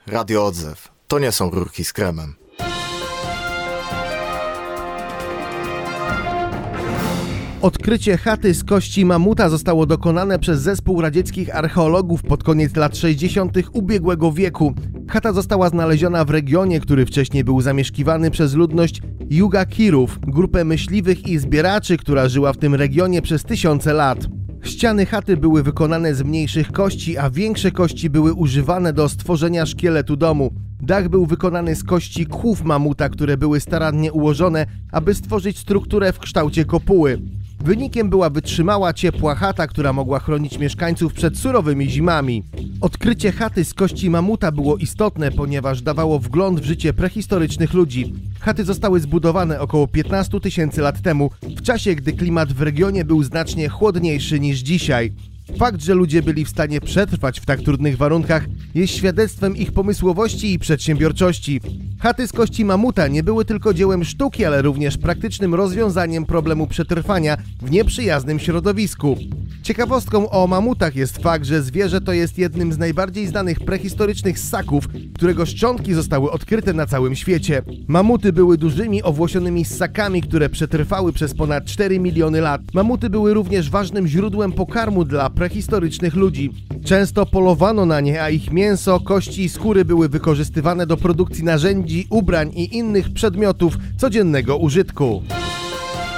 Radio Odzew. To nie są rurki z kremem. Odkrycie chaty z kości mamuta zostało dokonane przez zespół radzieckich archeologów pod koniec lat 60. ubiegłego wieku. Chata została znaleziona w regionie, który wcześniej był zamieszkiwany przez ludność Yugakirów, grupę myśliwych i zbieraczy, która żyła w tym regionie przez tysiące lat. Ściany chaty były wykonane z mniejszych kości, a większe kości były używane do stworzenia szkieletu domu. Dach był wykonany z kości kłów mamuta, które były starannie ułożone, aby stworzyć strukturę w kształcie kopuły. Wynikiem była wytrzymała, ciepła chata, która mogła chronić mieszkańców przed surowymi zimami. Odkrycie chaty z kości mamuta było istotne, ponieważ dawało wgląd w życie prehistorycznych ludzi. Chaty zostały zbudowane około 15 tysięcy lat temu, w czasie gdy klimat w regionie był znacznie chłodniejszy niż dzisiaj. Fakt, że ludzie byli w stanie przetrwać w tak trudnych warunkach, jest świadectwem ich pomysłowości i przedsiębiorczości. Chaty z kości mamuta nie były tylko dziełem sztuki, ale również praktycznym rozwiązaniem problemu przetrwania w nieprzyjaznym środowisku. Ciekawostką o mamutach jest fakt, że zwierzę to jest jednym z najbardziej znanych prehistorycznych ssaków, którego szczątki zostały odkryte na całym świecie. Mamuty były dużymi, owłosionymi ssakami, które przetrwały przez ponad 4 miliony lat. Mamuty były również ważnym źródłem pokarmu dla prehistorycznych ludzi. Często polowano na nie, a ich mięso, kości i skóry były wykorzystywane do produkcji narzędzi, ubrań i innych przedmiotów codziennego użytku.